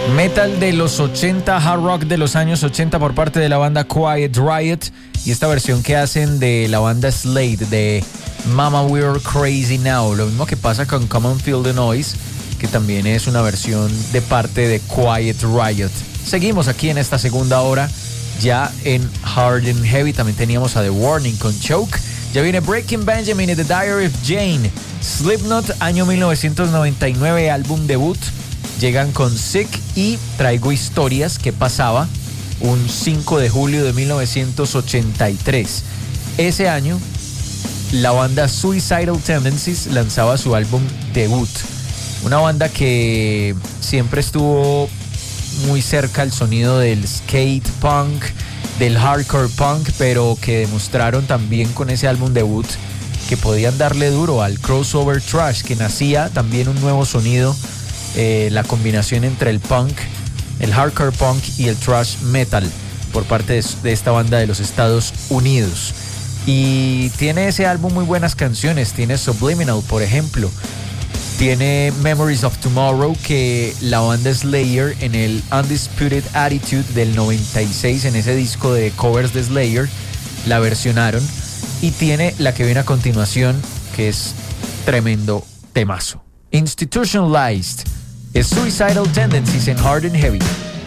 Metal de los 80, hard rock de los años 80 por parte de la banda Quiet Riot, y esta versión que hacen de la banda Slade de Mama We're Crazy Now. Lo mismo que pasa con Come On Feel the Noise, que también es una versión de parte de Quiet Riot. Seguimos aquí en esta segunda hora, ya en Hard and Heavy. También teníamos a The Warning con Choke. Ya viene Breaking Benjamin y The Diary of Jane. Slipknot, año 1999, álbum debut. Llegan con Sick y Traigo Historias, que pasaba un 5 de julio de 1983. Ese año, la banda Suicidal Tendencies lanzaba su álbum debut. Una banda que siempre estuvo muy cerca al sonido del skate punk, del hardcore punk, pero que demostraron también con ese álbum debut que podían darle duro al crossover thrash, que nacía también un nuevo sonido, la combinación entre el punk, el hardcore punk y el thrash metal por parte de esta banda de los Estados Unidos. Y tiene ese álbum muy buenas canciones. Tiene Subliminal, por ejemplo. Tiene Memories of Tomorrow, que la banda Slayer en el Undisputed Attitude del 96, en ese disco de covers de Slayer, la versionaron. Y tiene la que viene a continuación, que es tremendo temazo. Institutionalized es Suicidal Tendencies en Hard and Heavy.